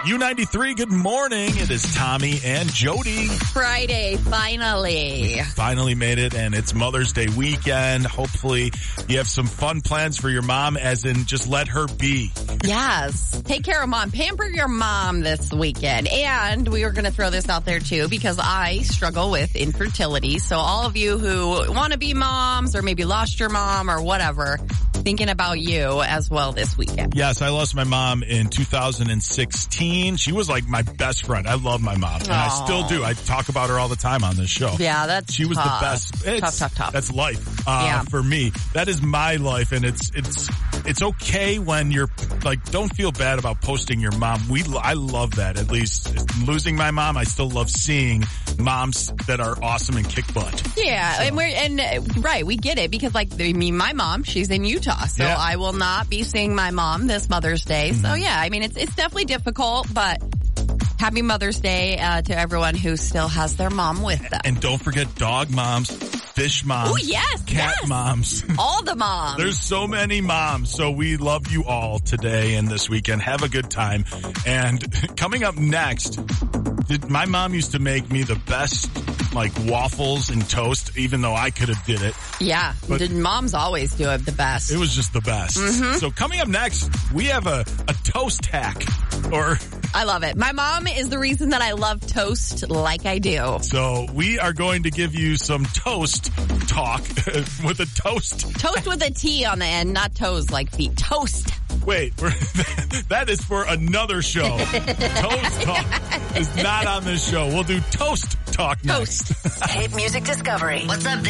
U93, good morning. It is Tommy and Jody. Friday, finally. Finally made it, and it's Mother's Day weekend. Hopefully you have some fun plans for your mom, as in just let her be. Yes. Take care of mom. Pamper your mom this weekend. And we were going to throw this out there, too, because I struggle with infertility. So all of you who want to be moms or maybe lost your mom or whatever, thinking about you as well this weekend. Yes, I lost my mom in 2016. She was like my best friend. I love my mom, and I still do. I talk about her all the time on this show. Yeah, she was tough. the best. Tough. That's life for me. That is my life, and it's okay when you're like, don't feel bad about posting your mom. I love that. At least losing my mom, I still love seeing moms that are awesome and kick butt. Yeah, so. Right, we get it because my mom, she's in Utah, so yeah. I will not be seeing my mom this Mother's Day. Mm-hmm. So yeah, I mean it's definitely difficult, but happy Mother's Day to everyone who still has their mom with them. And don't forget dog moms, fish moms, cat moms. All the moms. There's so many moms. So we love you all today and this weekend. Have a good time. And coming up next, my mom used to make me the best waffles and toast, even though I could have did it. Yeah. But moms always do it the best. It was just the best. Mm-hmm. So coming up next, we have a toast hack. I love it. My mom is the reason that I love toast like I do. So we are going to give you some toast talk with a toast. Toast with a T on the end, not toes like feet. Toast. Wait, that is for another show. Toast talk is not on this show. We'll do toast talk next. Hit Music Discovery. What's up?